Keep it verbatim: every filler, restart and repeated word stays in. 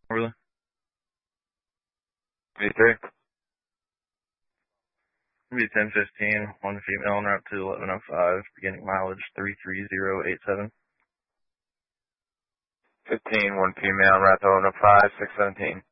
Really? V three. It'll be ten fifteen, one female, en route to eleven oh five, beginning mileage three three zero eight seven. fifteen, one female, route to eleven oh five, six seventeen.